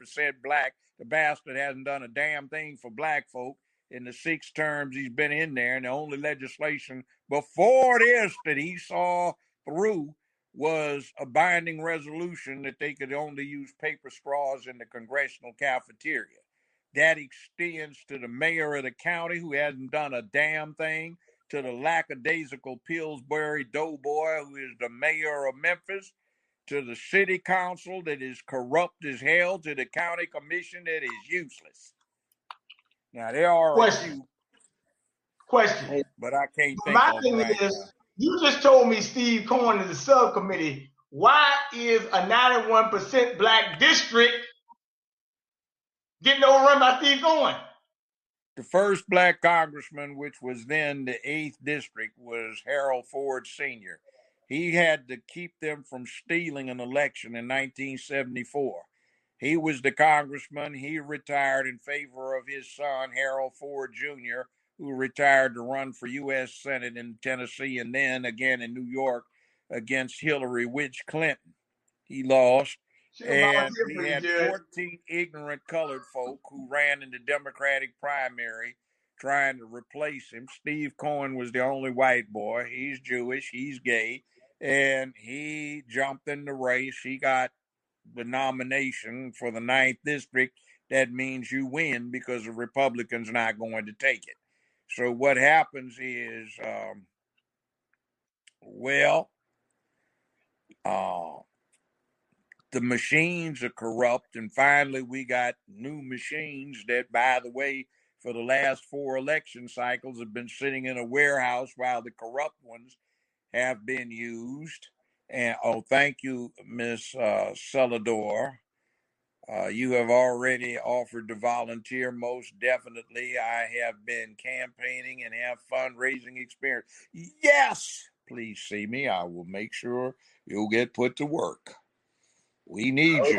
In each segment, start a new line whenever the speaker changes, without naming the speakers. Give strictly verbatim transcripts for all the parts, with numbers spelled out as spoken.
percent black. The bastard hasn't done a damn thing for black folk in the six terms he's been in there. And the only legislation before this that he saw through was a binding resolution that they could only use paper straws in the congressional cafeteria. That extends to the mayor of the county, who hasn't done a damn thing, to the lackadaisical Pillsbury doughboy, who is the mayor of Memphis, to the city council that is corrupt as hell, to the county commission that is useless. Now, there are
Question.
a few.
Question.
But I can't think
My
of
thing
right
is,
now.
you just told me Steve Cohen is a subcommittee. Why is a ninety-one percent black district getting overrun by Steve Cohen?
The first black congressman, which was then the eighth district, was Harold Ford Senior He had to keep them from stealing an election in nineteen seventy-four. He was the congressman. He retired in favor of his son, Harold Ford Junior, who retired to run for U S Senate in Tennessee and then again in New York against Hillary Witch Clinton. He lost. And we had fourteen ignorant colored folk who ran in the Democratic primary trying to replace him. Steve Cohen was the only white boy. He's Jewish. He's gay. And he jumped in the race. He got the nomination for the ninth district. That means you win because the Republicans not going to take it. So what happens is, um, well, uh, the machines are corrupt, and finally we got new machines that, by the way, for the last four election cycles have been sitting in a warehouse while the corrupt ones have been used. And oh, thank you, Miss uh, Celador. Uh, you have already offered to volunteer. Most definitely. I have been campaigning and have fundraising experience. Yes, please see me. I will make sure you'll get put to work. We need you.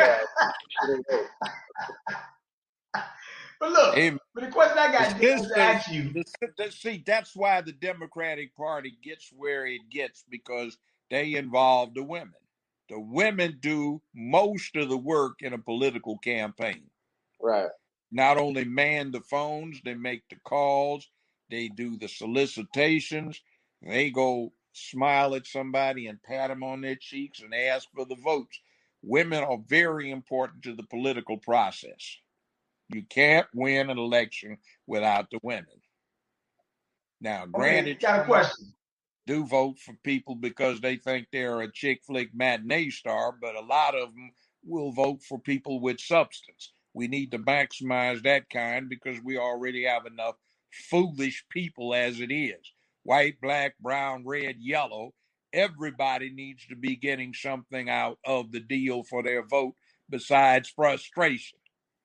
But look, hey, but the question I got to ask you.
The, the, see, that's why the Democratic Party gets where it gets, because they involve the women. The women do most of the work in a political campaign.
Right.
Not only man the phones, they make the calls, they do the solicitations, they go smile at somebody and pat them on their cheeks and ask for the votes. Women are very important to the political process. You can't win an election without the women. Now, granted,
okay, got a question.
Do vote for people because they think they're a chick flick matinee star, but a lot of them will vote for people with substance. We need to maximize that kind because we already have enough foolish people as it is. White, black, brown, red, yellow. Everybody needs to be getting something out of the deal for their vote besides frustration.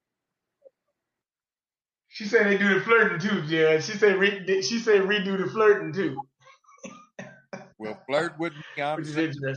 She said they do the flirting too, Judge. She said re- she said redo the flirting too.
Well, flirt with me. I'm single.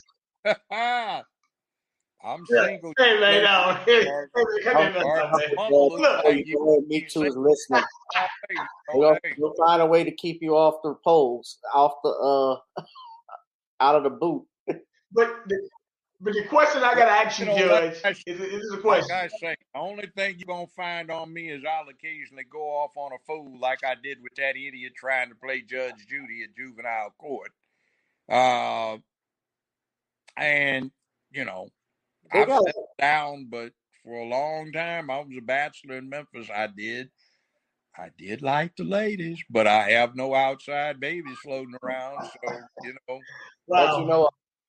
I'm
yeah.
single.
Hey, man, no. Hey, or, hey,
or, Look, me too is listening. We'll, we'll find a way to keep you off the poles, off the uh, out of the boot.
But the, but the question I got to ask you, you know, Judge, like is, is a question.
Like I say, the only thing you're going to find on me is I'll occasionally go off on a fool like I did with that idiot trying to play Judge Judy at juvenile court. Uh, and, you know, I've sat down, but for a long time, I was a bachelor in Memphis. I did. I did like the ladies, but I have no outside babies floating around. So, you know.
Wow. But you know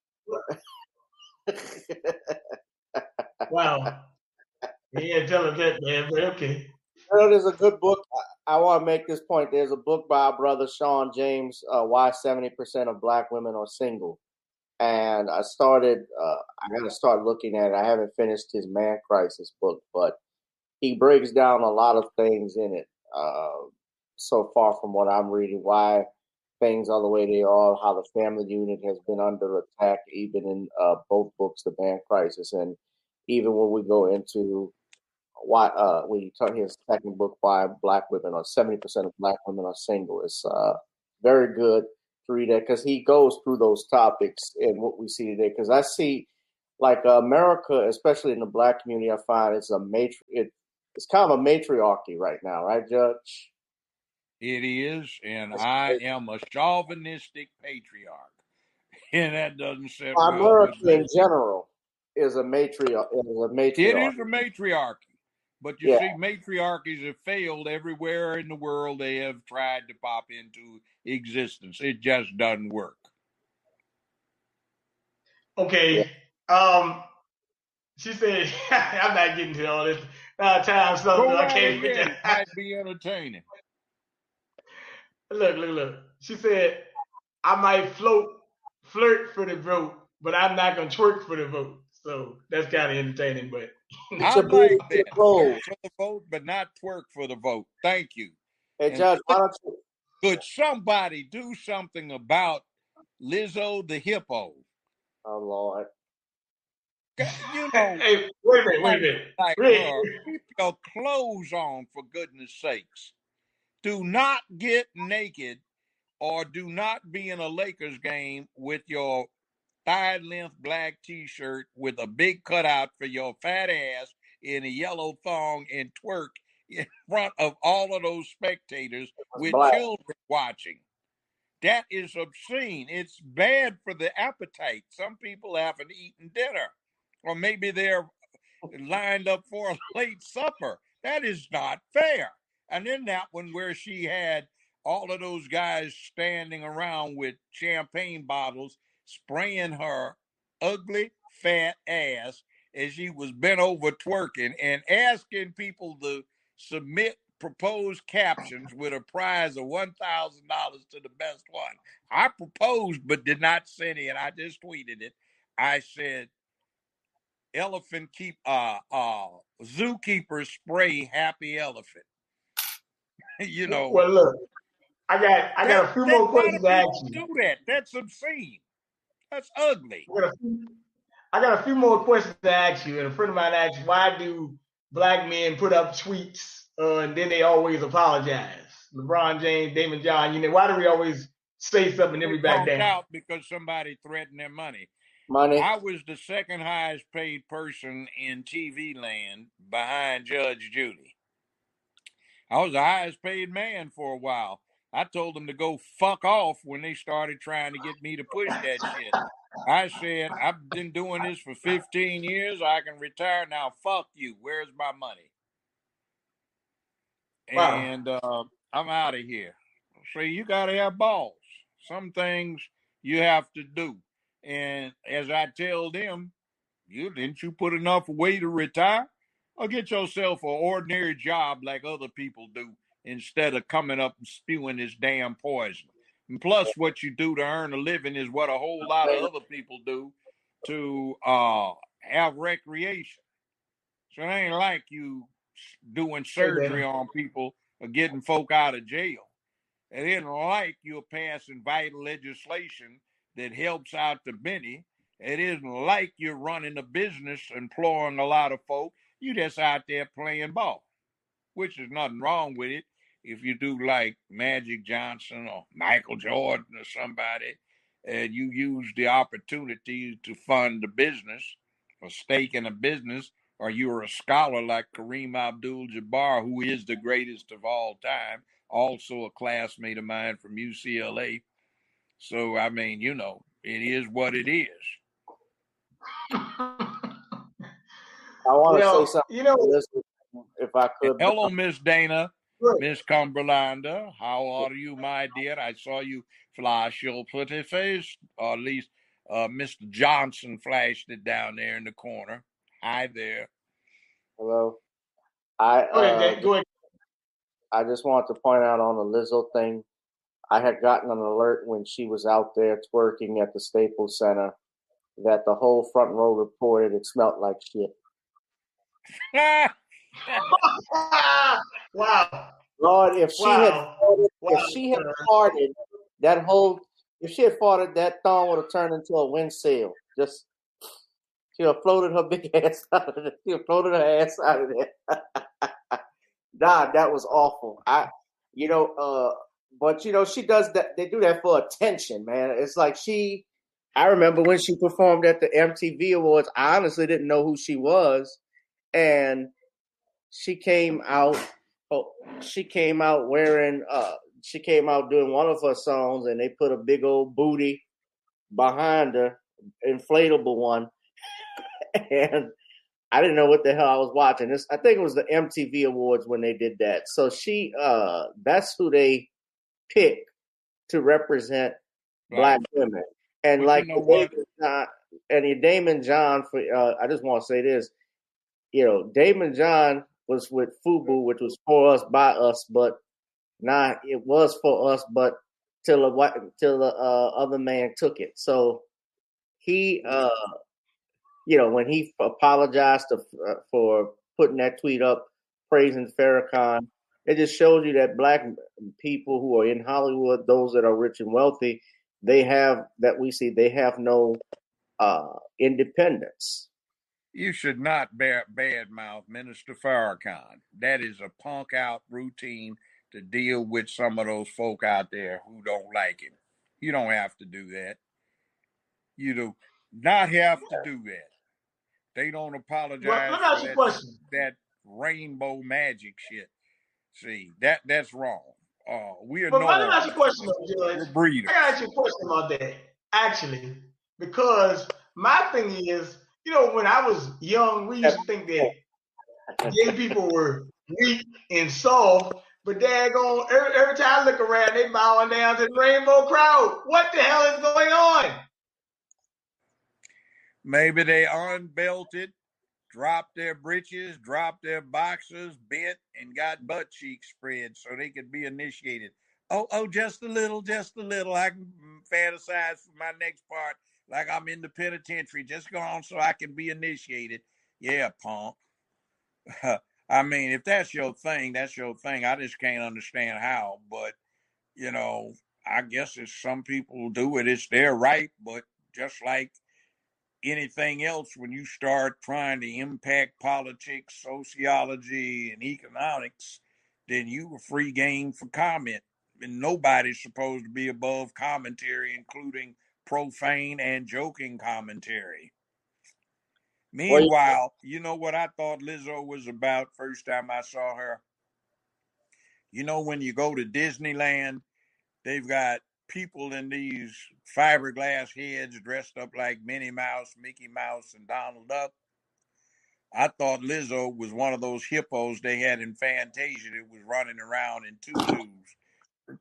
wow. Yeah, tell us that, man, but okay.
You know, there's a good book. I, I want to make this point. There's a book by our brother Sean James, uh, Why seventy percent of Black Women Are Single. And I started, uh, I got to start looking at it. I haven't finished his Man Crisis book, but he breaks down a lot of things in it uh, so far from what I'm reading, why things are the way they are, how the family unit has been under attack, even in uh, both books, The Man Crisis. And even when we go into why, uh, when you talk his second book, Why Black Women Are, seventy percent of Black Women Are Single, it's uh, very good to read that because he goes through those topics and what we see today. Because I see like uh, America, especially in the black community, I find it's a matri- it, it's kind of a matriarchy right now, right, Judge?
It is, and I am a chauvinistic patriarch, and that doesn't sit well
America
with
in
me.
general is a matriarch. Is a
It is
matriarch.
a matriarchy, but you
Yeah.
see, matriarchies have failed everywhere in the world they have tried to pop into existence. It just doesn't work.
Okay. Um, she said, I'm not getting to all this uh, time stuff.
Go
So I
right
can't
ahead.
get
It might be entertaining.
Look, look, look. She said, I might float, flirt for the vote, but I'm not going to twerk for the vote. So that's kind of entertaining, but.
I like that. Flirt for the vote, but not twerk for the vote. Thank you.
Hey,
And
Judge, why
could,
don't you?
could somebody do something about Lizzo the hippo?
Oh, Lord.
You know,
Hey, wait a minute, wait a minute.
like
Rick.
her, keep your clothes on, for goodness sakes. Do not get naked or do not be in a Lakers game with your thigh-length black T-shirt with a big cutout for your fat ass in a yellow thong and twerk in front of all of those spectators with
Black.
children watching. That is obscene. It's bad for the appetite. Some people haven't eaten dinner, or maybe they're lined up for a late supper. That is not fair. And then that one where she had all of those guys standing around with champagne bottles spraying her ugly fat ass as she was bent over twerking and asking people to submit proposed captions with a prize of one thousand dollars to the best one. I proposed but did not send it. I just tweeted it. I said, elephant keep uh uh zookeeper spray happy elephant. You know.
Well, look, I got I
that,
got a few
that,
more
why
questions
do
to ask
people
you.
do that? That's obscene. That's ugly.
I got, a few, I got a few more questions to ask you. And a friend of mine asked, why do black men put up tweets uh, and then they always apologize? LeBron James, Damon John, you know, why do we always say something and then we back down?
Out because somebody threatened their money.
Money.
I was the second highest paid person in T V land behind Judge Judy. I was the highest paid man for a while. I told them to go fuck off when they started trying to get me to push that shit. I said, I've been doing this for fifteen years. I can retire now. Fuck you. Where's my money? Wow. And uh, I'm out of here. So you got to have balls. Some things you have to do. And as I tell them, you didn't you put enough away to retire? Or get yourself an ordinary job like other people do instead of coming up and spewing this damn poison. And plus, what you do to earn a living is what a whole lot of other people do to uh, have recreation. So it ain't like you doing surgery on people or getting folk out of jail. It isn't like you're passing vital legislation that helps out the many. It isn't like you're running a business employing a lot of folk. You're just out there playing ball, which is nothing wrong with it. If you do like Magic Johnson or Michael Jordan or somebody, and you use the opportunity to fund the business or stake in a business, or you're a scholar like Kareem Abdul-Jabbar, who is the greatest of all time, also a classmate of mine from U C L A. So, I mean, you know, it is what it is.
I want to say something.
You know,
if I could.
Hello, Miss Dana, Miss Cumberlanda. How are you, my dear? I saw you flash your pretty face, or at least uh, Mister Johnson flashed it down there in the corner. Hi there.
Hello. I
go ahead,
uh,
go ahead.
I just wanted to point out on the Lizzo thing. I had gotten an alert when she was out there twerking at the Staples Center that the whole front row reported it smelled like shit.
Wow.
Lord, if she
wow.
had farted,
wow.
if she had farted, that whole if she had farted, that thong would have turned into a wind sail. Just she would have floated her big ass out of it. She would have floated her ass out of there. Nah, that was awful. I you know, uh But, you know, she does that. They do that for attention, man. It's like she I remember when she performed at the M T V Awards, I honestly didn't know who she was. And she came out, oh, she came out wearing, uh, she came out doing one of her songs, and they put a big old booty behind her, inflatable one. And I didn't know what the hell I was watching. This, I think it was the M T V Awards when they did that. So she, uh, that's who they picked to represent Black, Black women. And but like, you know Daymond John, and Daymond John, for uh, I just want to say this, you know, Daymond John was with FUBU, which was for us, by us, but nah, it was for us, but till the till the uh, other man took it. So he, uh, you know, when he apologized to, uh, for putting that tweet up praising Farrakhan, it just shows you that Black people who are in Hollywood, those that are rich and wealthy, they have, that we see, they have no uh, independence.
You should not bear, badmouth Minister Farrakhan. That is a punk out routine to deal with some of those folk out there who don't like him. You don't have to do that. You do not have to do that. They don't apologize
well,
for that, that rainbow magic shit. See, that that's wrong. Uh, we are
but
no.
Let me ask you a question, though, Judge.
We're breeders.
I gotta ask you a question about that, actually, because my thing is, you know, when I was young, we used to think that gay people were weak and soft, but daggone, every, every time I look around, they bowing down to the rainbow crowd. What the hell is going on?
Maybe they unbelted, dropped their breeches, dropped their boxers, bent, and got butt cheeks spread so they could be initiated. Oh, oh, just a little, just a little. I can fantasize for my next part like I'm in the penitentiary. Just go on so I can be initiated. Yeah, punk. I mean, if that's your thing, that's your thing. I just can't understand how. But, you know, I guess if some people do it, it's their right. But just like anything else, when you start trying to impact politics, sociology, and economics, then you a free game for comment. And nobody's supposed to be above commentary, including profane and joking commentary. Meanwhile, you know what I thought Lizzo was about first time I saw her? You know, when you go to Disneyland, they've got people in these fiberglass heads dressed up like Minnie Mouse, Mickey Mouse, and Donald Duck. I thought Lizzo was one of those hippos they had in Fantasia that was running around in tutus.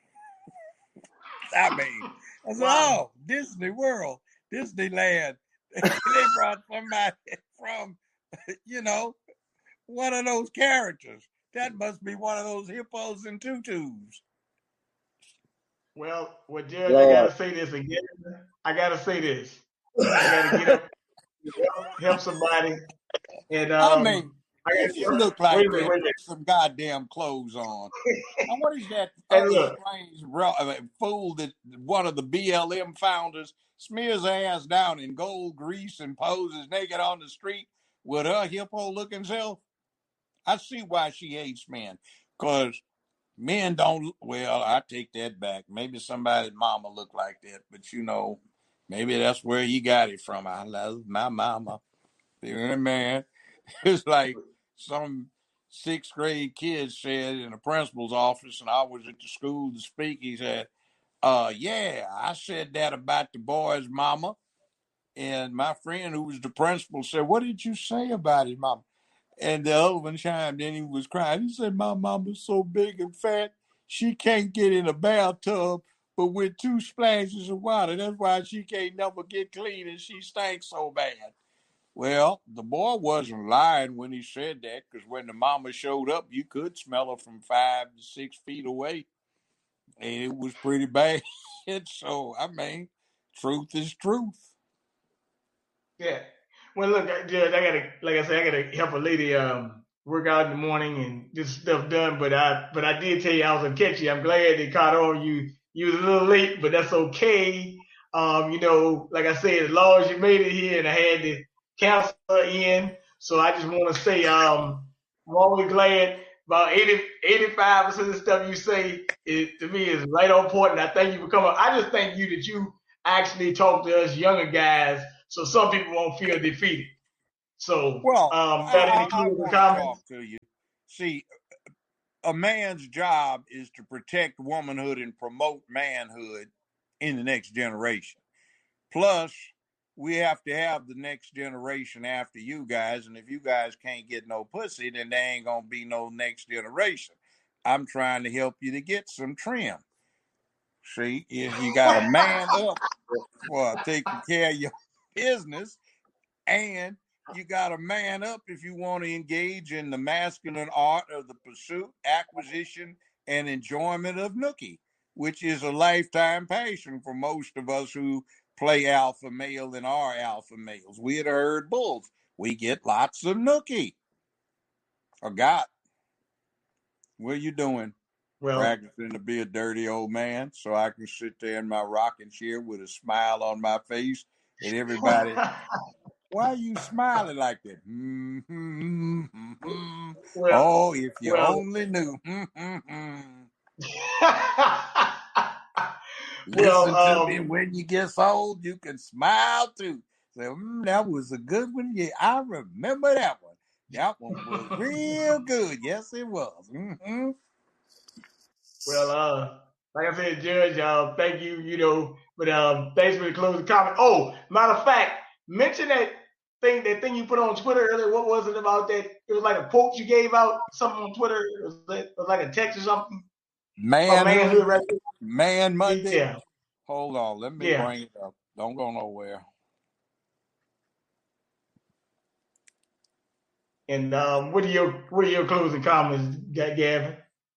I mean, I said, wow. Oh, Disney World, Disneyland. They brought somebody from, you know, one of those characters. That must be one of those hippos in tutus.
Well, well, Judge, Lord. I gotta say this again. I gotta say this. I gotta get up, help, help somebody. And um,
I mean, I if you look like wait, that, wait, put some goddamn clothes on. Now, what is that other strange fool that one of the B L M founders smears her ass down in gold grease and poses naked on the street with her hippo-looking self? I see why she hates men, because men don't, well, I take that back. Maybe somebody's mama looked like that, but you know, maybe that's where he got it from. I love my mama. You know, man. It's like some sixth grade kid said in the principal's office, and I was at the school to speak. He said, uh, yeah, I said that about the boy's mama. And my friend who was the principal said, what did you say about his mama? And the other one chimed in, he was crying. He said, my mama's so big and fat, she can't get in a bathtub, but with two splashes of water. That's why she can't never get clean, and she stinks so bad. Well, the boy wasn't lying when he said that, because when the mama showed up, you could smell her from five to six feet away. And it was pretty bad. So, I mean, truth is truth.
Yeah. Well, look, Judge, I gotta, like I said, I gotta help a lady um, work out in the morning and get stuff done. But I, but I did tell you I was gonna catch you. I'm glad they caught on you. You was a little late, but that's okay. Um, you know, like I said, as long as you made it here, and I had to cancel in. So I just want to say, um, I'm always glad about eighty, eighty-five percent of the stuff you say is, to me, is right on point. And I thank you for coming. I just thank you that you actually talk to us younger guys so some people won't feel defeated. So,
Well,
um,
I,
got
I,
any
I
closing
want to
comments?
talk to you. See, a man's job is to protect womanhood and promote manhood in the next generation. Plus, we have to have the next generation after you guys. And if you guys can't get no pussy, then there ain't going to be no next generation. I'm trying to help you to get some trim. See, if you got a man up for taking care of your business, and you got a man up if you want to engage in the masculine art of the pursuit, acquisition, and enjoyment of nookie, which is a lifetime passion for most of us who play alpha male and are alpha males. We had heard bulls. We get lots of nookie. I got. What are you doing?
Well,
practicing to be a dirty old man so I can sit there in my rocking chair with a smile on my face and everybody, why are you smiling like that? Mm-hmm, mm-hmm.
well,
Oh, if you
well.
only knew. Mm-hmm.
Well,
Listen to
um,
me. When you get old, you can smile too. Say, mm, that was a good one. Yeah, I remember that one. That one was real good. Yes, it was. Mm-hmm.
Well, uh, like I said, Judge, uh, thank you, you know, but um, thanks for the closing comment. Oh, matter of fact, mention that thing, that thing you put on Twitter earlier. What was it about that? It was like a quote you gave out, something on Twitter. It was like, it was like a text or something.
Manhood,
manhood, right?
Man Monday.
Yeah.
Hold on, let me
yeah.
bring it up. Don't go nowhere.
And um, what are your what are your closing comments, Gavin?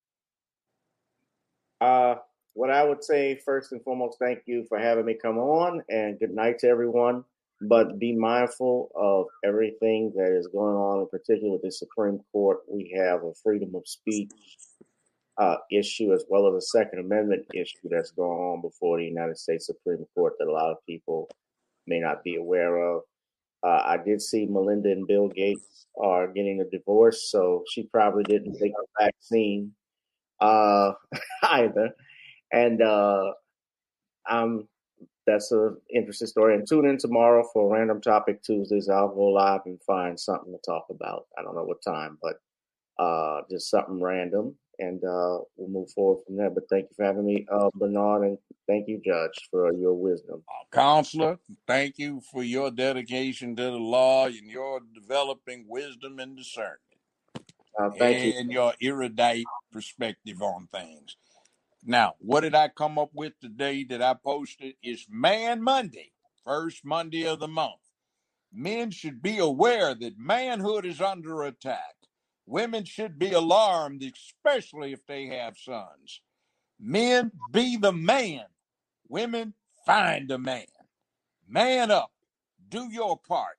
Uh, what I would say first and foremost, thank you for having me come on, and good night to everyone. But be mindful of everything that is going on, in particular with the Supreme Court. We have a freedom of speech uh, issue as well as a Second Amendment issue that's going on before the United States Supreme Court that a lot of people may not be aware of. Uh, I did see Melinda and Bill Gates are getting a divorce, so she probably didn't take a vaccine uh, either. And uh, um, that's an interesting story. And tune in tomorrow for Random Topic Tuesdays. I'll go live and find something to talk about. I don't know what time, but uh, just something random. And uh, we'll move forward from there. But thank you for having me, uh, Bernard, and thank you, Judge, for your wisdom.
Counselor, thank you for your dedication to the law and your developing wisdom and discernment.
Uh, thank
and
you.
your erudite perspective on things. Now, what did I come up with today that I posted? Is Man Monday, first Monday of the month. Men should be aware that manhood is under attack. Women should be alarmed, especially if they have sons. Men, be the man. Women, find a man. Man up. Do your part.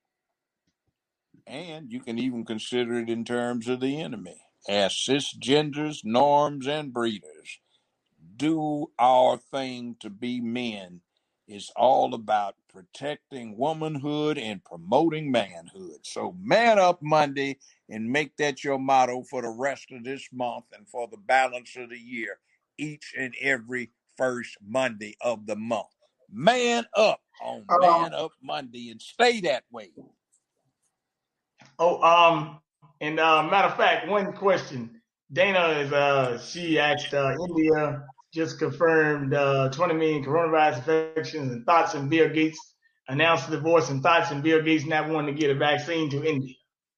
And you can even consider it in terms of the enemy. As cisgenders, norms, and breeders, do our thing to be men. It's all about protecting womanhood and promoting manhood. So man up Monday and make that your motto for the rest of this month and for the balance of the year, each and every first Monday of the month. Man up on Man Up Monday and stay that way.
Oh, um, and uh, matter of fact, one question. Dana is uh, she asked uh, India just confirmed uh, twenty million coronavirus infections and thoughts, and Bill Gates announced the divorce and thoughts, and Bill Gates not wanting to get a vaccine to India.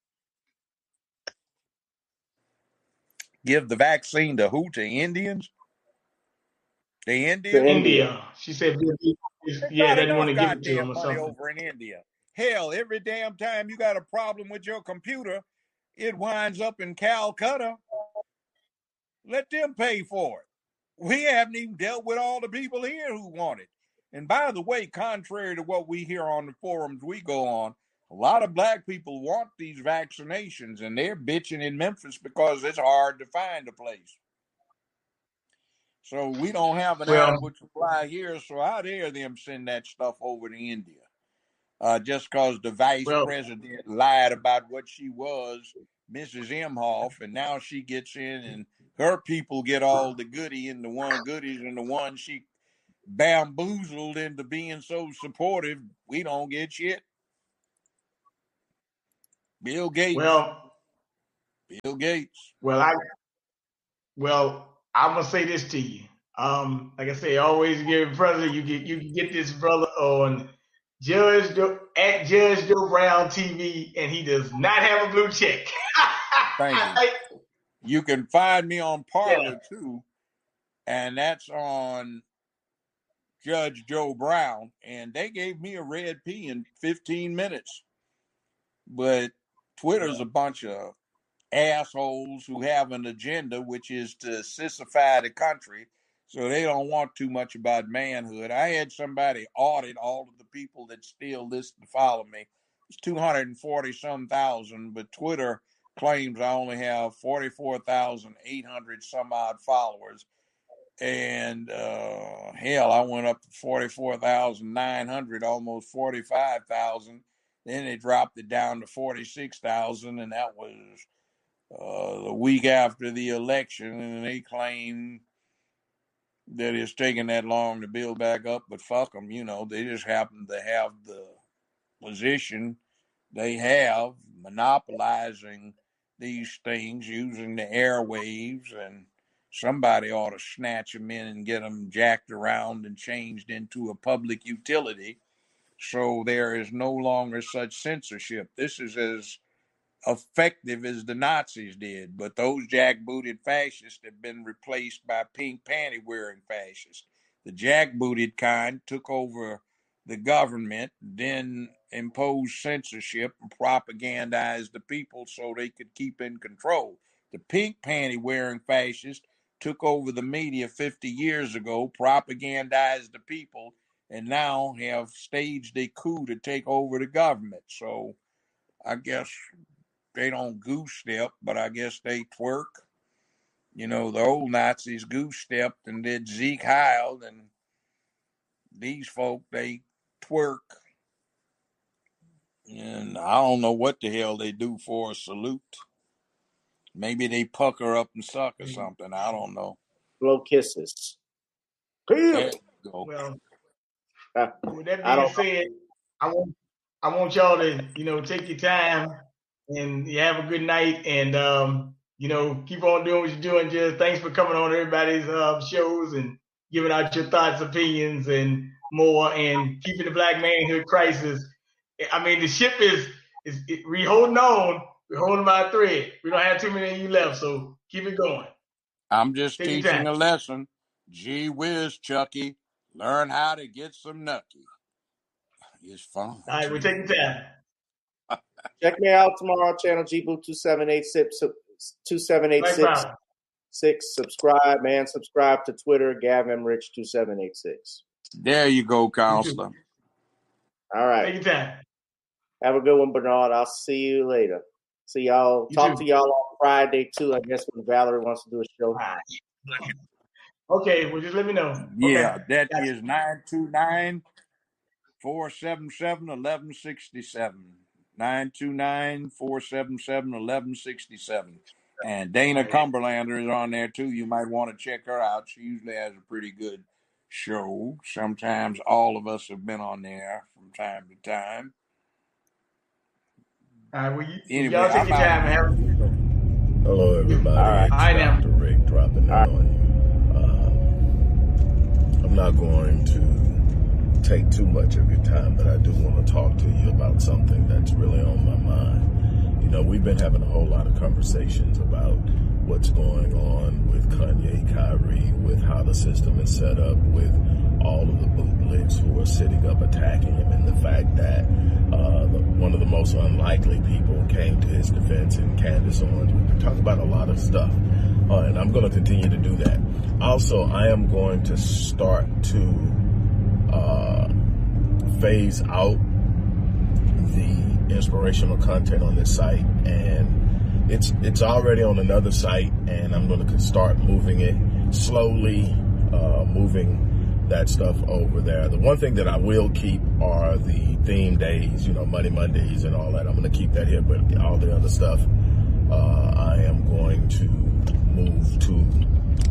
Give the vaccine to who? To Indians? The India?
To India.
India. She said Bill Gates, yeah,
Got
doesn't want
enough
to give it to
goddamn
him or
money
something.
over in India. Hell, every damn time you got a problem with your computer, it winds up in Calcutta. Let them pay for it. We haven't even dealt with all the people here who want it. And by the way, contrary to what we hear on the forums we go on, a lot of black people want these vaccinations, and they're bitching in Memphis because it's hard to find a place. So we don't have an
Well,
adequate supply here, so how dare them send that stuff over to India? Uh, just because the vice
well,
president lied about what she was, Missus Emhoff, and now she gets in and her people get all the goody and the one goodies and the one she bamboozled into being so supportive, we don't get shit. Bill Gates.
Well,
Bill Gates.
Well, I well, I'm gonna say this to you. Um, like I say, always give brother. You get you can get this brother on Judge Joe, at Judge Joe Brown T V, and he does not have a blue check.
Thank you. You can find me on Parler
Yeah.
too, and that's on Judge Joe Brown, and they gave me a red P in fifteen minutes. But Twitter's a bunch of assholes who have an agenda, which is to sissify the country, so they don't want too much about manhood. I had somebody audit all of the people that still listen to follow me. It's two hundred forty some thousand, but Twitter claims I only have forty-four thousand eight hundred some odd followers. And uh, hell, I went up to forty-four thousand nine hundred, almost forty-five thousand. Then they dropped it down to forty-six thousand, and that was uh, the week after the election. And they claim that it's taking that long to build back up, but fuck them, you know, they just happen to have the position they have, monopolizing these things, using the airwaves, and somebody ought to snatch them in and get them jacked around and changed into a public utility. So there is no longer such censorship. This is as effective as the Nazis did, but those jackbooted fascists have been replaced by pink panty-wearing fascists. The jackbooted kind took over the government, then imposed censorship and propagandized the people so they could keep in control. The pink panty-wearing fascists took over the media fifty years ago, propagandized the people, and now have staged a coup to take over the government. So I guess they don't goose step, but I guess they twerk. You know, the old Nazis goose stepped and did Zeke Heil, and these folk, they twerk. And I don't know what the hell they do for a salute. Maybe they pucker up and suck or something. I don't know.
Blow kisses.
There you go.
Well,
Uh,
with that
I
being
don't-
said, I want I want y'all to, you know, take your time and you have a good night, and um, you know, keep on doing what you're doing. Just thanks for coming on everybody's uh, shows and giving out your thoughts, opinions, and more, and keeping the Black manhood crisis. I mean, the ship is is it, we holding on. We're holding by a thread. We don't have too many of you left, so keep it going.
I'm just
Take your
teaching
time.
a lesson. Gee whiz, Chucky. Learn how to get some nucky. It's fun.
All right, we're taking time.
Check me out tomorrow, channel G B O O two seven eight six, two seven eight
Black
six,
Brown.
six. Subscribe, man. Subscribe to Twitter, Gavin Rich two seven eight six.
There you go, counselor.
All right.
Take your time.
Have a good one, Bernard. I'll see you later. See y'all.
You
Talk
too.
to y'all on Friday, too. I guess when Valerie wants to do a show.
Okay, well, just let me know.
Yeah,
Okay.
that
Gotcha.
is nine two nine, four seven seven, one one six seven. nine two nine, four seven seven, one one six seven. And Dana Cumberlander is on there too. You might want to check her out. She usually has a pretty good show. Sometimes all of us have been on there from time to time.
All right, well, you,
Anyway,
y'all take
I'm
your
out.
time and have a good day.
Hello, everybody.
All right.
It's
All right, now.
Doctor Rick dropping in on you. Uh, I'm not going to take too much of your time, but I do want to talk to you about something that's really on my mind. You know, we've been having a whole lot of conversations about what's going on with Kanye, Kyrie, with how the system is set up, with all of the bootlegs who are sitting up attacking him, and the fact that uh, the, one of the most unlikely people came to his defense in Candace Owens. We've been talking about a lot of stuff, uh, and I'm going to continue to do that. Also, I am going to start to uh, phase out the inspirational content on this site, and it's it's already on another site, and I'm going to start moving it slowly, uh, moving that stuff over there. The one thing that I will keep are the theme days, you know, Money Mondays and all that. I'm going to keep that here, but all the other stuff, uh, I am going to move to uh,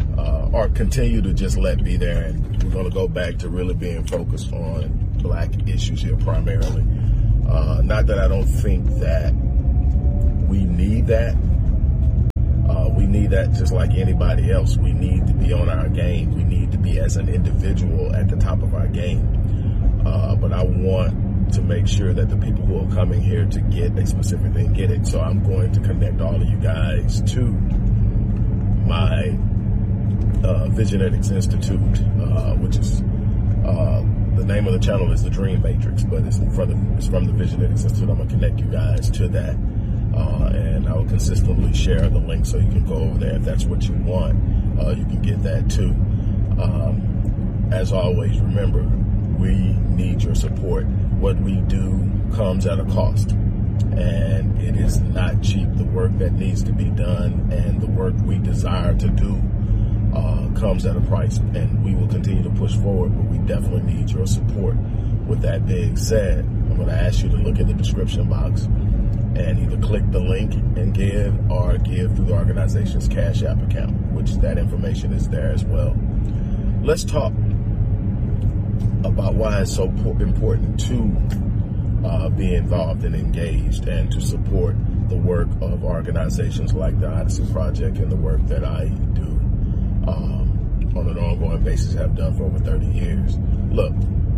or continue to just let be there. And we're going to go back to really being focused on black issues here primarily. Uh, not that I don't think that we need that. Uh, we need that just like anybody else. We need to be on our game. We need to be, as an individual, at the top of our game. Uh, but I want to make sure that the people who are coming here to get a specific thing get it. So I'm going to connect all of you guys to my uh, Visionetics Institute, uh, which is uh, the name of the channel is the Dream Matrix, but it's in front of it's from the Visionetics Institute. I'm gonna connect you guys to that, uh, and I will consistently share the link so you can go over there if that's what you want. Uh, you can get that too. Um, as always, remember, we need your support. What we do comes at a cost, and it is not cheap. The work that needs to be done and the work we desire to do uh, comes at a price, and we will continue to push forward, but we definitely need your support. With that being said, I'm going to ask you to look in the description box and either click the link and give, or give through the organization's Cash App account, which that information is there as well. Let's talk about why it's so important to uh, be involved and engaged and to support the work of organizations like the Odyssey Project and the work that I do um, on an ongoing basis, have done for over thirty years. Look,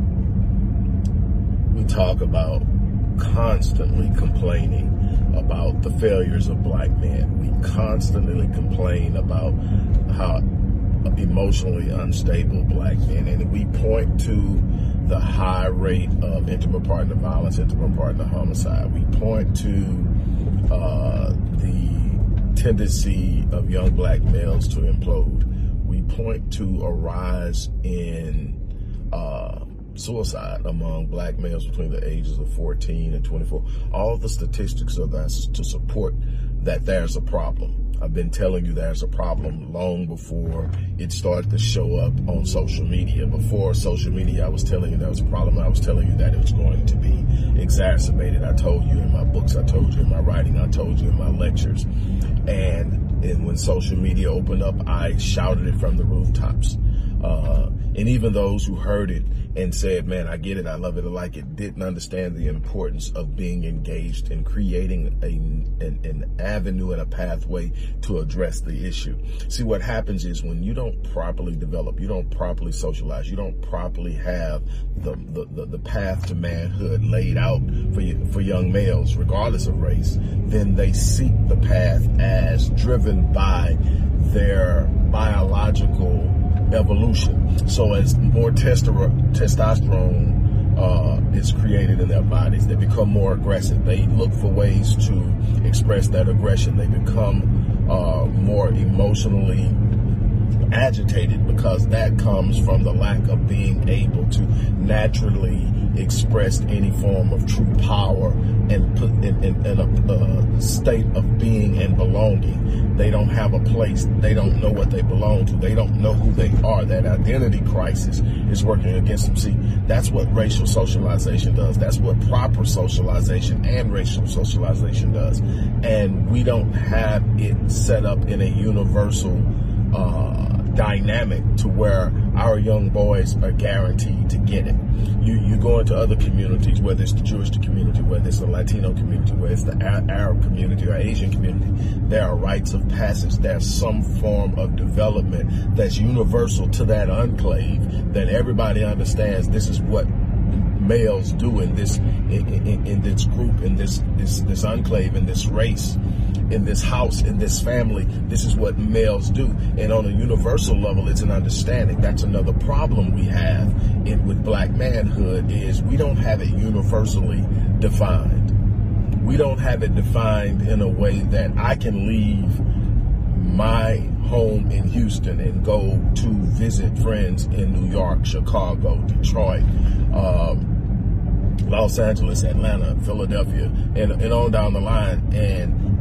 we talk about constantly complaining about the failures of black men. We constantly complain about how emotionally unstable black men, and we point to the high rate of intimate partner violence, intimate partner homicide. We point to uh, the tendency of young black males to implode. We point to a rise in uh, suicide among black males between the ages of fourteen and twenty-four. All the statistics are there to support that there's a problem. I've been telling you there's a problem long before it started to show up on social media. Before social media, I was telling you there was a problem. I was telling you that it was going to be exacerbated. I told you in my books, I told you in my writing, I told you in my lectures. And, and when social media opened up, I shouted it from the rooftops. Uh, and even those who heard it and said, man, I get it, I love it, I like it, didn't understand the importance of being engaged in creating a, an, an avenue and a pathway to address the issue. See, what happens is when you don't properly develop, you don't properly socialize, you don't properly have the, the, the, the path to manhood laid out for, you, for young males, regardless of race, then they seek the path as driven by their biological evolution. So as more testosterone uh, is created in their bodies, they become more aggressive. They look for ways to express that aggression. They become uh, more emotionally agitated because that comes from the lack of being able to naturally express any form of true power and put in, in, in a uh, state of being and belonging. They don't have a place. They don't know what they belong to. They don't know who they are. That identity crisis is working against them. See, that's what racial socialization does. That's what proper socialization and racial socialization does. And we don't have it set up in a universal uh, dynamic to where our young boys are guaranteed to get it. You you go into other communities, whether it's the Jewish community, whether it's the Latino community, whether it's the Arab community or Asian community, there are rites of passage. There's some form of development that's universal to that enclave that everybody understands. This is what males do in this in, in, in this group, in this this this enclave, in this race, in this house, in this family. This is what males do. And on a universal level, it's an understanding. That's another problem we have in, with black manhood, is we don't have it universally defined. We don't have it defined in a way that I can leave my home in Houston and go to visit friends in New York, Chicago, Detroit, um, Los Angeles, Atlanta, Philadelphia, and, and on down the line, and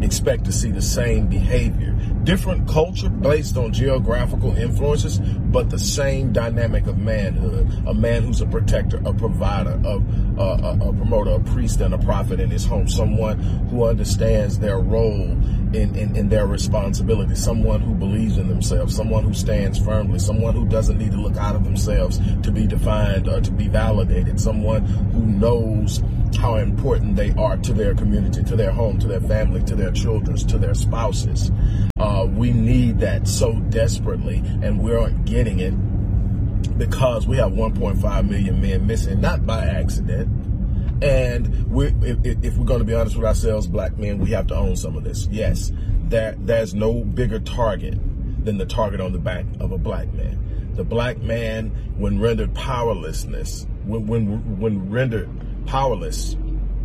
expect to see the same behavior. Different culture based on geographical influences, but the same dynamic of manhood. A man who's a protector, a provider, a, a, a promoter, a priest, and a prophet in his home. Someone who understands their role in, in, in their responsibility. Someone who believes in themselves. Someone who stands firmly. Someone who doesn't need to look out of themselves to be defined or to be validated. Someone who knows how important they are to their community, to their home, to their family, to their children, to their spouses. Uh, we need that so desperately, and we aren't getting it because we have one point five million men missing, not by accident. And we, if, if we're going to be honest with ourselves, black men, we have to own some of this. Yes, there, there's no bigger target than the target on the back of a black man. The black man, when rendered powerlessness, when when, when rendered powerless,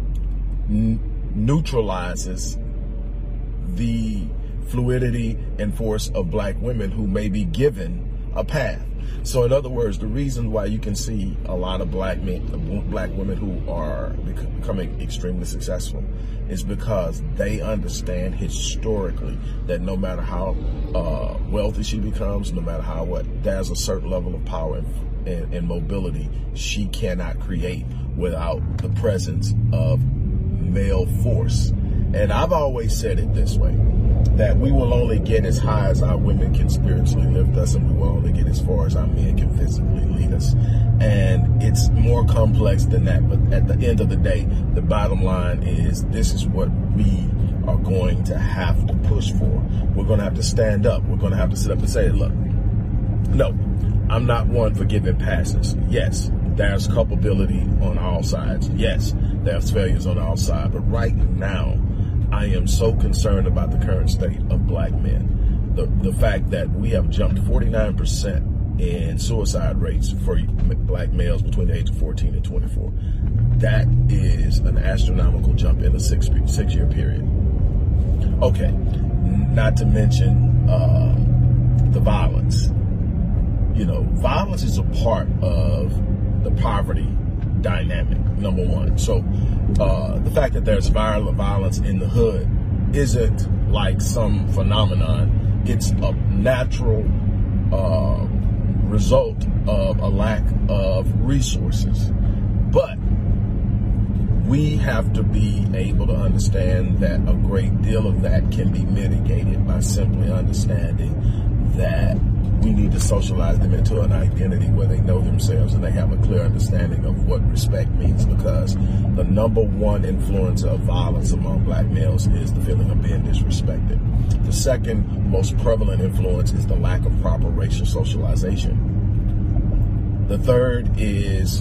n- neutralizes the fluidity and force of black women who may be given a path. So in other words, the reason why you can see a lot of black men, black women who are becoming extremely successful is because they understand historically that no matter how uh, wealthy she becomes, no matter how what, there's a certain level of power and, and, and mobility she cannot create without the presence of male force. And I've always said it this way, that we will only get as high as our women can spiritually lift us, and we will only get as far as our men can physically lead us. And it's more complex than that. But at the end of the day, the bottom line is this is what we are going to have to push for. We're going to have to stand up. We're going to have to sit up and say, look, no, I'm not one for giving passes. Yes, there's culpability on all sides. Yes, there's failures on all sides. But right now, I am so concerned about the current state of black men. The the fact that we have jumped forty-nine percent in suicide rates for black males between the age of fourteen and twenty-four. That is an astronomical jump in a six, six year period. Okay, not to mention uh, the violence. You know, violence is a part of the poverty dynamic, number one. So uh, the fact that there's violent violence in the hood isn't like some phenomenon. It's a natural uh, result of a lack of resources. But we have to be able to understand that a great deal of that can be mitigated by simply understanding that we need to socialize them into an identity where they know themselves and they have a clear understanding of what respect means, because the number one influencer of violence among black males is the feeling of being disrespected. The second most prevalent influence is the lack of proper racial socialization. The third is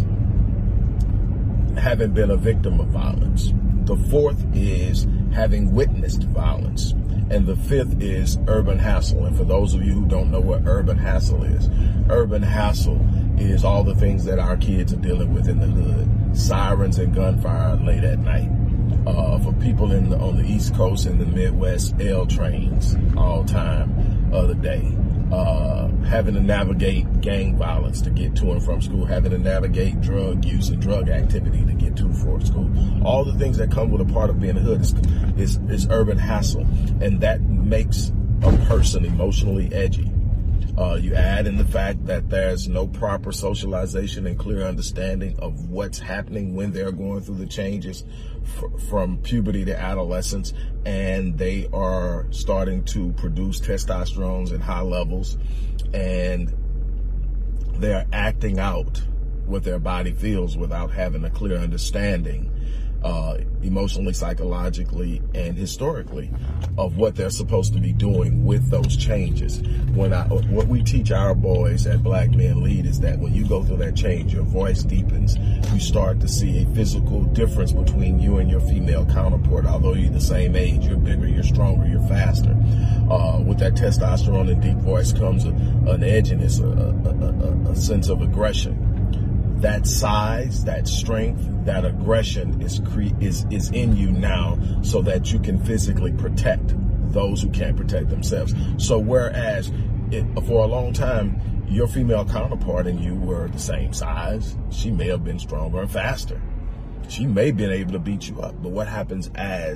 having been a victim of violence. The fourth is having witnessed violence. And the fifth is urban hassle. And for those of you who don't know what urban hassle is, urban hassle is all the things that our kids are dealing with in the hood. Sirens and gunfire late at night. Uh, for people in the, on the East Coast and the Midwest, L trains all time of the day. Uh, having to navigate gang violence to get to and from school, having to navigate drug use and drug activity to get to and from school. All the things that come with a part of being a hood is, is, is urban hassle, and that makes a person emotionally edgy. Uh, you add in the fact that there's no proper socialization and clear understanding of what's happening when they're going through the changes f- from puberty to adolescence, and they are starting to produce testosterone in high levels, and they're acting out what their body feels without having a clear understanding uh, emotionally, psychologically, and historically of what they're supposed to be doing with those changes. When I, what we teach our boys at Black Men Lead is that when you go through that change, your voice deepens. You start to see a physical difference between you and your female counterpart. Although you're the same age, you're bigger, you're stronger, you're faster. Uh, with that testosterone and deep voice comes a, an edginess, a, a, a, a sense of aggression. That size, that strength, that aggression is cre- is is in you now, so that you can physically protect those who can't protect themselves. So whereas it, for a long time, your female counterpart and you were the same size, she may have been stronger and faster. She may have been able to beat you up. But what happens as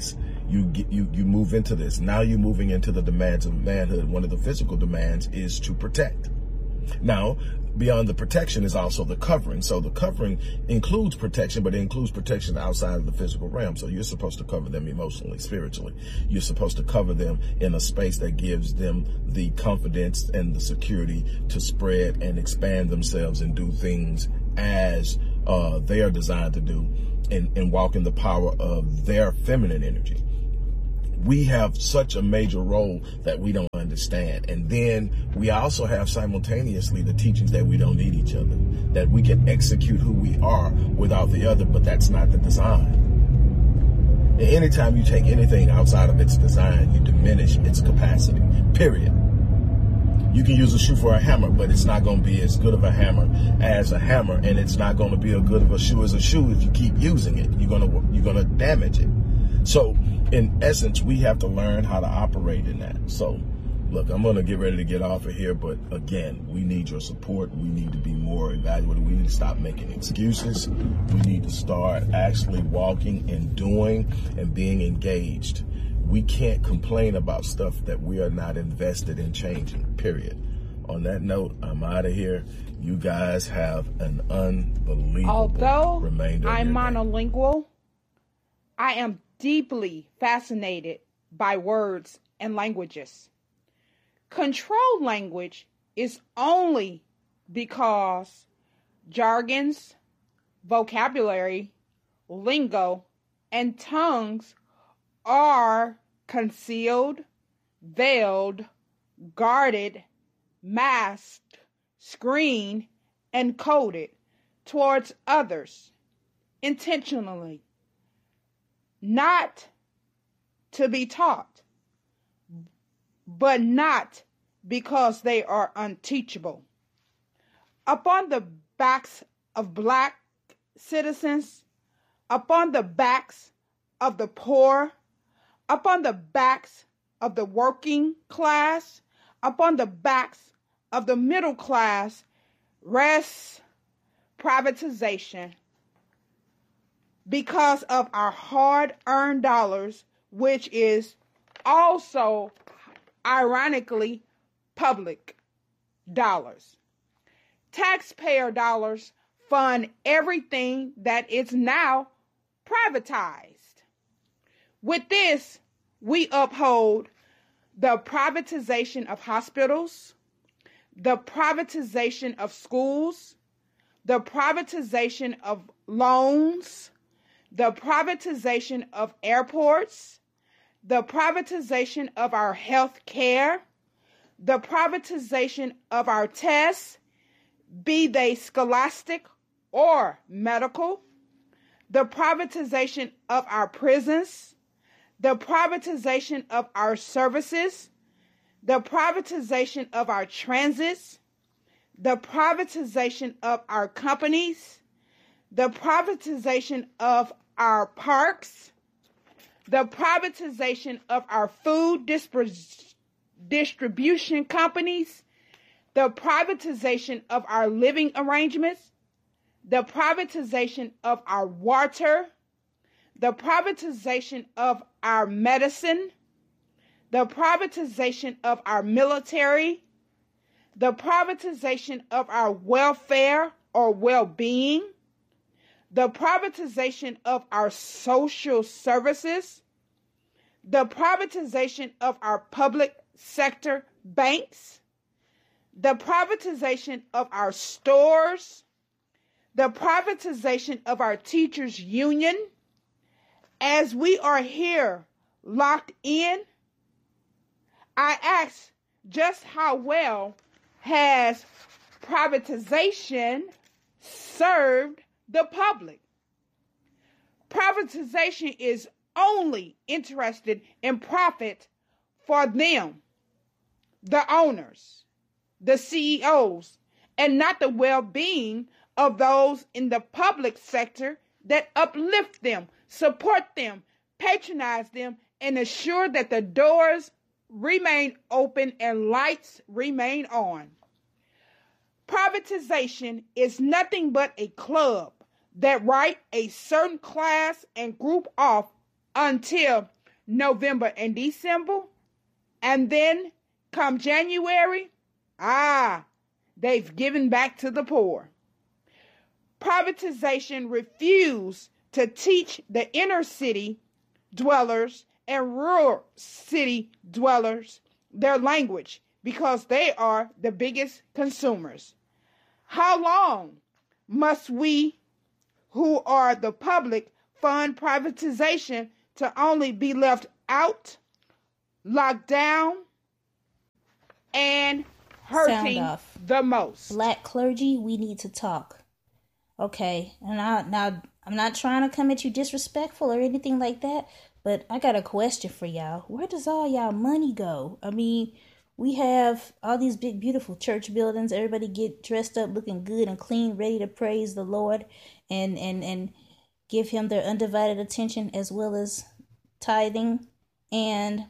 You get you you move into this. Now you're moving into the demands of manhood. One of the physical demands is to protect. Now, beyond the protection is also the covering. So the covering includes protection, but it includes protection outside of the physical realm. So you're supposed to cover them emotionally, spiritually. You're supposed to cover them in a space that gives them the confidence and the security to spread and expand themselves and do things as uh, they are designed to do, and, and walk in the power of their feminine energy. We have such a major role that we don't understand. And then we also have simultaneously the teachings that we don't need each other, that we can execute who we are without the other, but that's not the design. And anytime you take anything outside of its design, you diminish its capacity, period. You can use a shoe for a hammer, but it's not going to be as good of a hammer as a hammer, and it's not going to be as good of a shoe as a shoe if you keep using it. You're going to you're going to damage it. So, in essence, we have to learn how to operate in that. So, look, I'm going to get ready to get off of here, but again, we need your support. We need to be more evaluated. We need to stop making excuses. We need to start actually walking and doing and being engaged. We can't complain about stuff that we are not invested in changing, period. On that note, I'm out of here. You guys have an unbelievable
Although
remainder of
I'm
your day.
monolingual, I am deeply fascinated by words and languages. Control language is only because jargons, vocabulary, lingo, and tongues are concealed, veiled, guarded, masked, screened, and coded towards others intentionally, not to be taught, but not because they are unteachable. Upon the backs of black citizens, upon the backs of the poor, upon the backs of the working class, upon the backs of the middle class, rests privatization because of our hard-earned dollars, which is also, ironically, public dollars. Taxpayer dollars fund everything that is now privatized. With this, we uphold the privatization of hospitals, the privatization of schools, the privatization of loans, the privatization of airports, the privatization of our health care, the privatization of our tests, be they scholastic or medical, the privatization of our prisons, the privatization of our services, the privatization of our transits, the privatization of our companies, the privatization of our parks, the privatization of our food disp- distribution companies, the privatization of our living arrangements, the privatization of our water, the privatization of our medicine, the privatization of our military, the privatization of our welfare or well-being, the privatization of our social services, the privatization of our public sector banks, the privatization of our stores, the privatization of our teachers' union. As we are here locked in, I ask, just how well has privatization served the public? Privatization is only interested in profit for them, the owners, the C E Os, and not the well-being of those in the public sector that uplift them, support them, patronize them, and assure that the doors remain open and lights remain on. Privatization is nothing but a club that write a certain class and group off until November and December, and then come January, ah, they've given back to the poor. Privatization refused to teach the inner city dwellers and rural city dwellers their language because they are the biggest consumers. How long must we, who are the public, fund privatization to only be left out, locked down, and hurting the most?
Black clergy, we need to talk. Okay, and I, now I'm not trying to come at you disrespectful or anything like that, but I got a question for y'all. Where does all y'all money go? I mean, we have all these big, beautiful church buildings. Everybody get dressed up, looking good and clean, ready to praise the Lord and and and give him their undivided attention as well as tithing. And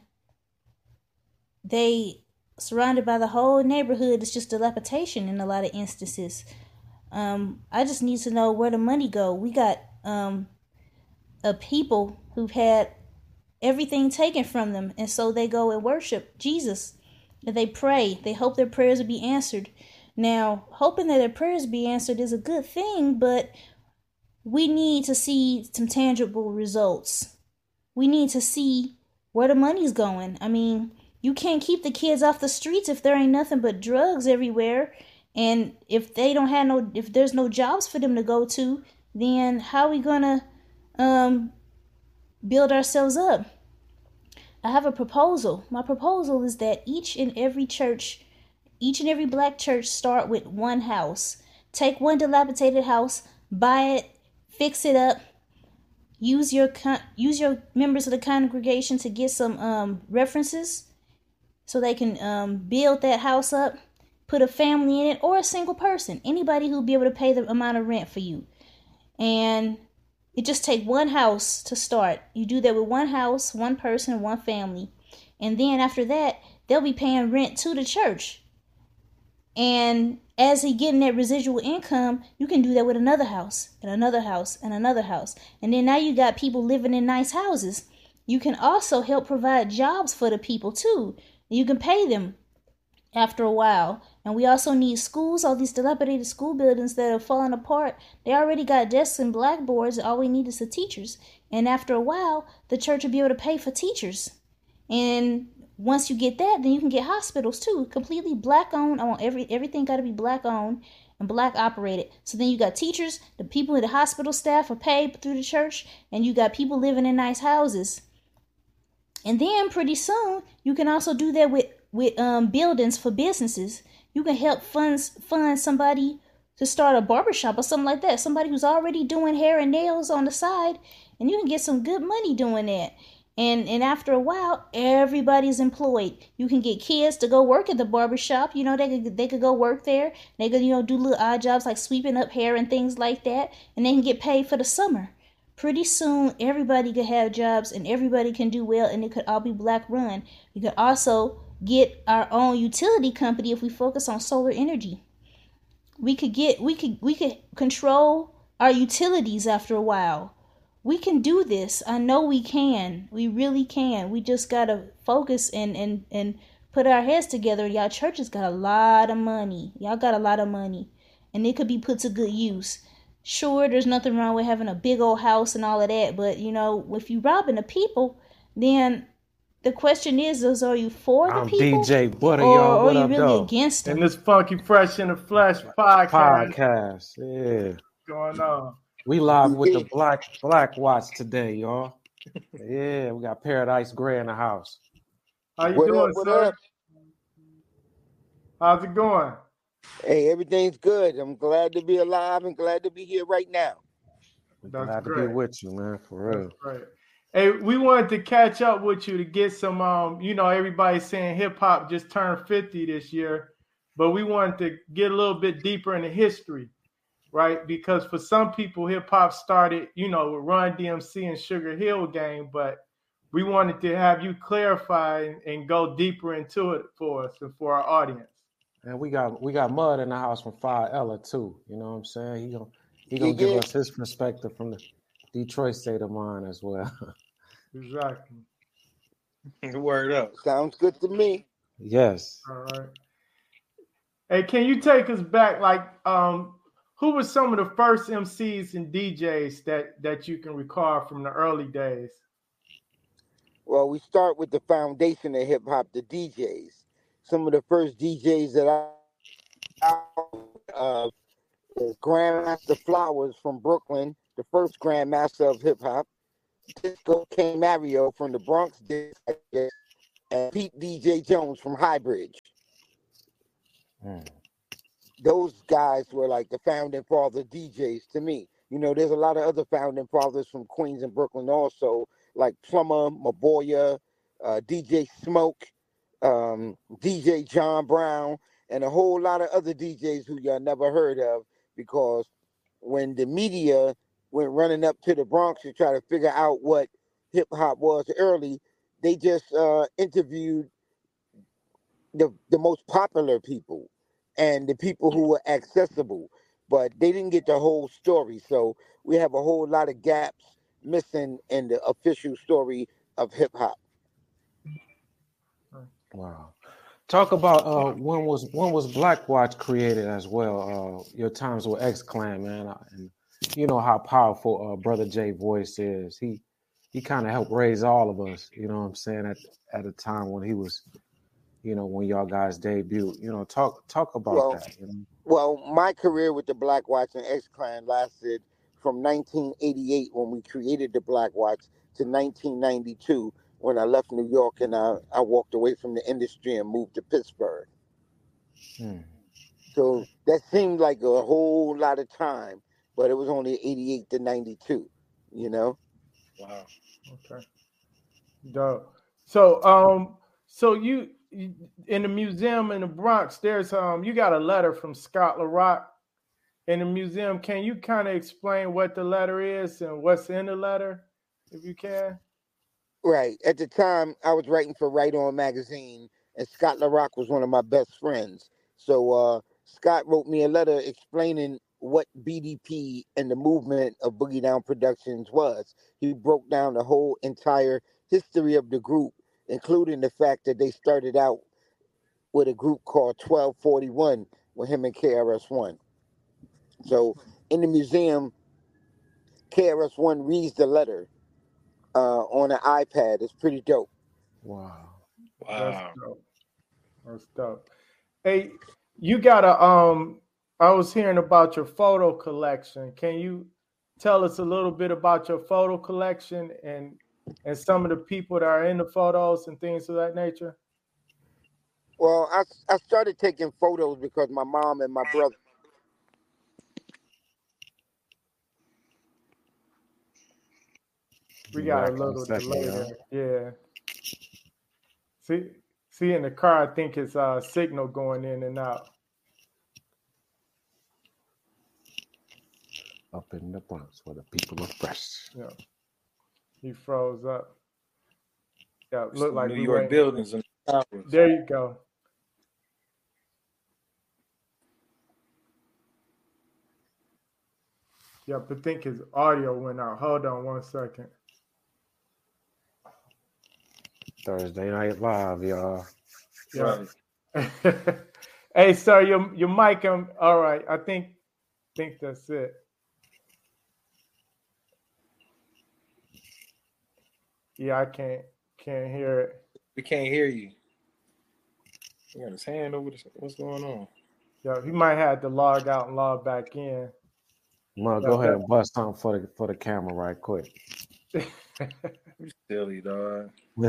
they surrounded by the whole neighborhood. It's just dilapidation in a lot of instances. Um, I just need to know where the money go. We got um, a people who've had everything taken from them, and so they go and worship Jesus. And they pray. They hope their prayers will be answered. Now, hoping that their prayers be answered is a good thing, but we need to see some tangible results. We need to see where the money's going. I mean, you can't keep the kids off the streets if there ain't nothing but drugs everywhere. And if they don't have no, if there's no jobs for them to go to, then how are we gonna um, build ourselves up? I have a proposal. My proposal is that each and every church, each and every black church start with one house. Take one dilapidated house, buy it, fix it up, use your con- use your members of the congregation to get some um, references so they can um, build that house up. Put a family in it or a single person. Anybody who'll be able to pay the amount of rent for you. And it just take one house to start. You do that with one house, one person, one family. And then after that, they'll be paying rent to the church. And as he getting that residual income, you can do that with another house and another house and another house. And then now you got people living in nice houses. You can also help provide jobs for the people too. You can pay them after a while. And we also need schools, all these dilapidated school buildings that are falling apart. They already got desks and blackboards. All we need is the teachers. And after a while, the church will be able to pay for teachers. And once you get that, then you can get hospitals too. Completely black owned. I want every everything got to be black owned and black operated. So then you got teachers, the people in the hospital staff are paid through the church, and you got people living in nice houses. And then pretty soon, you can also do that with, with um, buildings for businesses. You can help funds fund somebody to start a barbershop or something like that. Somebody who's already doing hair and nails on the side, and you can get some good money doing that. And and after a while, everybody's employed. You can get kids to go work at the barbershop. You know, they could they could go work there. They could, you know, do little odd jobs like sweeping up hair and things like that, and they can get paid for the summer. Pretty soon, everybody could have jobs, and everybody can do well, and it could all be black run. You could also get our own utility company if we focus on solar energy. We could get we could we could control our utilities after a while. We can do this. I know we can. We really can. We just gotta focus and and and put our heads together. Y'all churches got a lot of money. Y'all got a lot of money, and it could be put to good use. Sure, there's nothing wrong with having a big old house and all of that, but you know, if you robbing the people, then the question is, is are you for the
I'm
people?
D J Butter,
or,
y'all.
or
What
are you
up,
really
though?
against them?
And this Funky Fresh in the Flesh podcast,
Podcast, yeah.
going on.
We live with the Black Black Watch today, y'all. Yeah, we got Paradise Gray in the house.
How you
What
doing,
up, what
sir?
up?
How's it going?
Hey, everything's good. I'm glad to be alive and glad to be here right now.
We're
That's
glad
great.
to be with you, man, for real.
That's right. Hey, we wanted to catch up with you to get some, um, you know, everybody's saying hip hop just turned fifty this year, but we wanted to get a little bit deeper into history, right? Because for some people, hip hop started, you know, with Run D M C and Sugar Hill Gang, but we wanted to have you clarify and, and go deeper into it for us and for our audience.
And we got we got Mud in the house from Five Ella too. You know what I'm saying? He gonna he gonna
Yeah,
give
yeah.
us his perspective from the Detroit state of mind as well.
Exactly.
Word up.
Sounds good to me.
Yes.
All right. Hey, can you take us back? Like, um, who were some of the first M Cs and D Js that that you can recall from the early days?
Well, we start with the foundation of hip hop, the D Js. Some of the first D Js that I uh, is Grandmaster Flowers from Brooklyn, the first Grandmaster of hip hop. Disco King Mario from the Bronx, and Pete D J Jones from Highbridge.
Mm.
Those guys were like the founding father D Js to me. You know, there's a lot of other founding fathers from Queens and Brooklyn also, like Plummer, Maboya, uh, D J Smoke, um, D J John Brown, and a whole lot of other D Js who y'all never heard of, because when the media went running up to the Bronx to try to figure out what hip hop was early, they just uh, interviewed the the most popular people and the people who were accessible, but they didn't get the whole story. So we have a whole lot of gaps missing in the official story of hip hop.
Wow. Talk about uh, when was when was Black Watch created as well? Uh, your times with X Clan, man, and you know how powerful uh, Brother J Voice is. He he kind of helped raise all of us. You know what I'm saying, at at a time when he was, you know, when y'all guys debuted. You know, talk talk about
Well,
that. You know?
well, my career with the Black Watch and X Clan lasted from nineteen eighty-eight, when we created the Black Watch, to nineteen ninety-two, when I left New York and I, I walked away from the industry and moved to Pittsburgh.
Hmm.
So that seemed like a whole lot of time, but it was only eighty-eight to ninety-two, you know?
Wow.
Okay. Dope. So, um, so you, you in the museum in the Bronx, there's um, you got a letter from Scott LaRock in the museum. Can you kind of explain what the letter is and what's in the letter, if you can?
Right. At the time, I was writing for Right On magazine, and Scott LaRock was one of my best friends. So uh, Scott wrote me a letter explaining what B D P and the movement of Boogie Down Productions was. He broke down the whole entire history of the group, including the fact that they started out with a group called twelve forty-one with him and K R S One. So in the museum, K R S One reads the letter uh, on an iPad. It's pretty dope.
Wow.
Wow.
That's dope. That's dope. Hey, you got a um. I was hearing about your photo collection. Can you tell us a little bit about your photo collection and and some of the people that are in the photos and things of that nature?
Well, I, I started taking photos because my mom and my brother.
We
Be
got a
back in a
little
second,
delay
y'all.
there. Yeah. See, see in the car, I think it's uh signal going in and out.
Up in the Bronx where the people are fresh.
Yeah. He froze up. Yeah,
Some
look like
New
we
York
waiting.
buildings and towers.
There you go. Yep, I think his audio went out. Hold on one second.
Thursday Night Live, y'all.
Yeah.
Right.
Hey, sir, your your mic. Um, all right. I think think that's it. Yeah, I can't can't hear it.
We can't hear you. He got his hand over this. What's going on?
Yeah, he might have to log out and log back in.
Mom,
Yeah,
go ahead
that-
and bust something for the for the camera right quick.
You silly dog.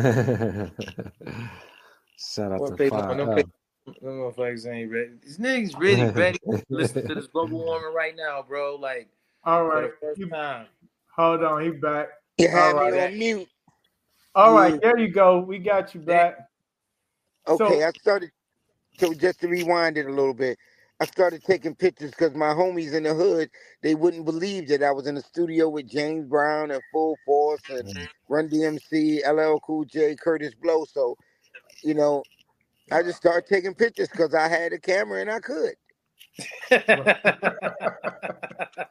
Shout out
What
to
page?
Five.
Them
Uh,
page- them motherfuckers ain't ready. These niggas really ready to listen to this global warming right now, bro. Like
All
for
right.
the first
He-
time.
hold on, he back.
You
All
had me
right.
on mute.
All right,
Yeah.
there you go. We got you back.
Okay,
So-
I started. So just to rewind it a little bit, I started taking pictures because my homies in the hood, they wouldn't believe that I was in the studio with James Brown and Full Force and Run D M C, L L Cool J, Curtis Blow. So, you know, I just started taking pictures because I had a camera and I could.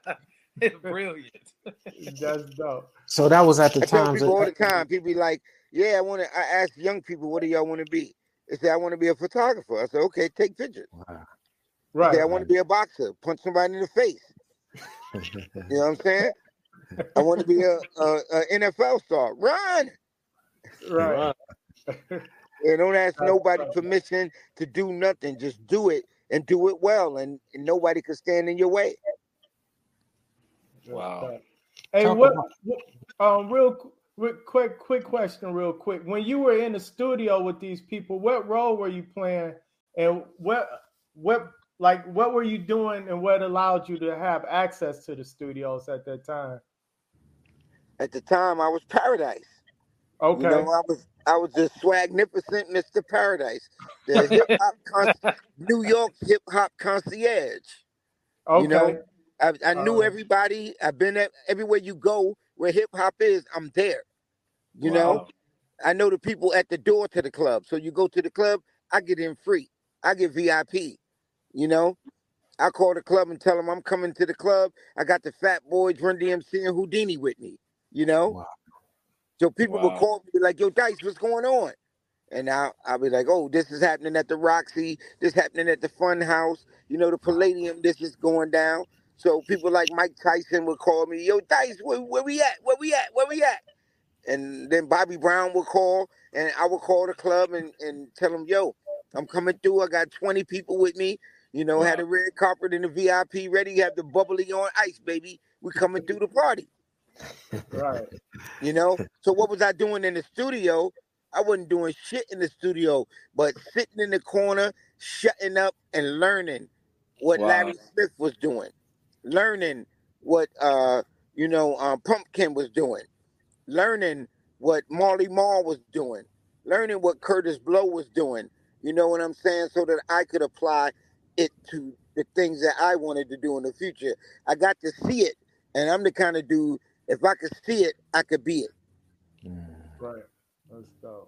It's brilliant.
That's dope.
so that was at the
I tell
times.
people all
That,
the time, people be like, yeah, I want to. I asked young people, what do y'all want to be? They say, I want to be a photographer. I said, okay, take pictures.
Wow.
They say, I
Right.
want to be a boxer, punch somebody in the face. You know what I'm saying? I want to be a, a, a N F L star. Run.
Right.
And don't ask nobody permission to do nothing. Just do it and do it well, and, and nobody can stand in your way.
Wow.
Hey,
Talk
what?
about-
what- Um, real, qu- real quick, quick question, real quick. When you were in the studio with these people, what role were you playing, and what, what, like, what were you doing, and what allowed you to have access to the studios at that time?
At the time, I was Paradise.
Okay.
You know, I was I was the swagnificent Mister Paradise, the hip hop con- New York hip hop concierge.
Okay.
You know, I, I knew
Um,
everybody. I've been at everywhere you go where hip hop is. I'm there. You know,
Wow.
I know the people at the door to the club. So you go to the club, I get in free. I get V I P. You know, I call the club and tell them I'm coming to the club. I got the Fat Boys, Run D M C, and Houdini with me. You know,
Wow.
so people will
Wow.
call me like, "Yo, Dice, what's going on?" And I'll, I'll be like, "Oh, this is happening at the Roxy. This happening at the Fun House. You know, the Palladium. This is going down." So people like Mike Tyson would call me, "Yo, Dice, where, where we at? Where we at? Where we at?" And then Bobby Brown would call, and I would call the club and, and tell them, "Yo, I'm coming through. I got twenty people with me. You know,
Wow.
had the red carpet and the V I P ready. Have the bubbly on ice, baby. We coming through the party."
right.
You know? So what was I doing in the studio? I wasn't doing shit in the studio, but sitting in the corner, shutting up and learning what
Wow.
Larry Smith was doing. Learning what uh, you know, um, Pumpkin was doing. Learning what Marley Marl was doing. Learning what Curtis Blow was doing. You know what I'm saying? So that I could apply it to the things that I wanted to do in the future. I got to see it, and I'm the kind of dude, if I could see it, I could be it.
Right. Let's go.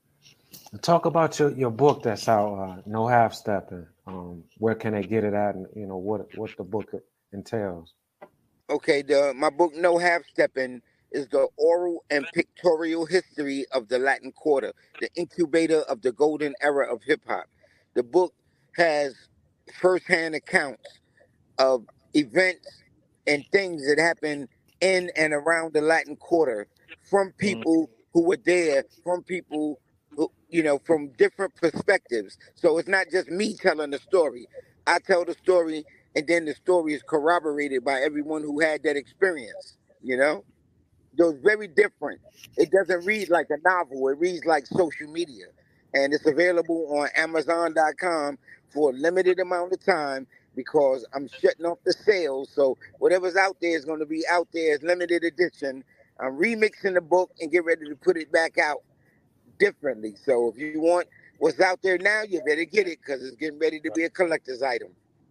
Talk about your, your book that's out, uh, No Half Stepping. Um, where can they get it at, and you know what what the book entails?
Okay, the my book No Half Stepping is the oral and pictorial history of the Latin Quarter, the incubator of the golden era of hip hop. The book has firsthand accounts of events and things that happened in and around the Latin Quarter from
Mm.
people who were there, from people who, you know, from different perspectives. So it's not just me telling the story. I tell the story, and then the story is corroborated by everyone who had that experience, you know? So it's very different. It doesn't read like a novel. It reads like social media. And it's available on Amazon dot com for a limited amount of time because I'm shutting off the sales. So whatever's out there is going to be out there as limited edition. I'm remixing the book and get ready to put it back out differently. So if you want what's out there now, you better get it because it's getting ready to be a collector's item.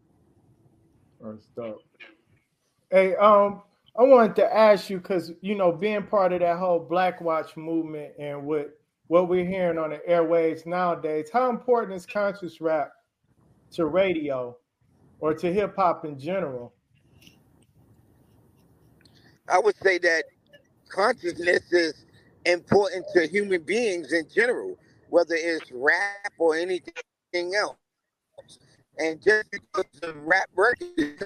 That's dope. Hey, um, I wanted to ask you because you know, being part of that whole Black Watch movement and what what we're hearing on the airwaves nowadays, how important is conscious rap to radio or to hip hop in general?
I would say that consciousness is important to human beings in general, whether it's rap or anything else. And just because the rap record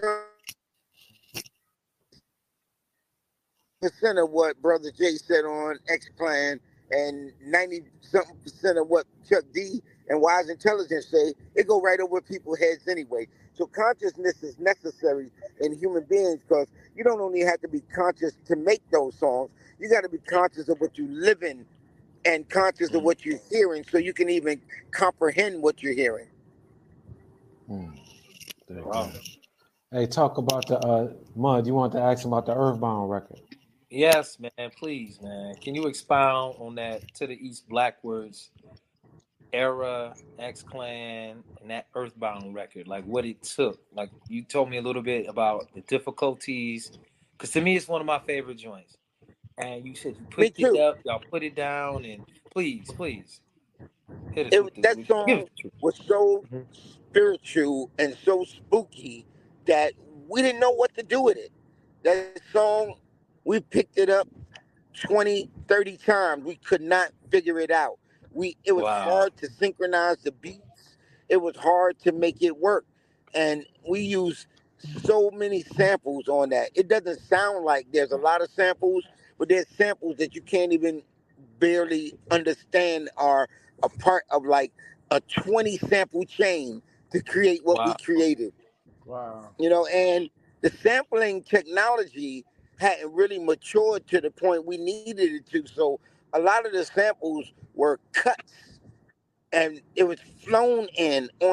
percent of what Brother Jay said on X Plan and ninety something percent of what Chuck D and Wise Intelligence say, it go right over people's heads anyway. So consciousness is necessary in human beings because you don't only have to be conscious to make those songs, you got to be conscious of what you live in and conscious of what you're hearing so you can even comprehend what you're hearing.
Hmm. There you
Wow.
go. Hey, talk about the uh, Mud. You want to ask him about the Earthbound record?
Yes, man. Please, man. Can you expound on that To the East Blackwards era, X Clan, and that Earthbound record? Like what it took. Like you told me a little bit about the difficulties, because to me it's one of my favorite joints. And you said you
Me
picked it
too.
up, y'all put it down, and please, please hit us
It,
with the
that
with, give
song
us the truth.
was so
Mhm.
spiritual and so spooky that we didn't know what to do with it. That song, we picked it up twenty, thirty times. We could not figure it out. We It was
Wow.
hard to synchronize the beats. It was hard to make it work. And we use so many samples on that. It doesn't sound like there's a lot of samples, but there's samples that you can't even barely understand are a part of like a twenty sample chain to create what we
Wow.
created.
Wow.
You know, and the sampling technology hadn't really matured to the point we needed it to. So a lot of the samples were cuts and it was flown in on